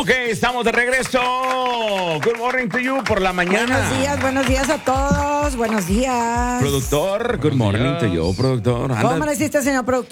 Ok, estamos de regreso. Good morning to you por la mañana. Buenos días a todos. Buenos días. Productor, good morning to you, productor. ¿Cómo le hiciste, señor productor?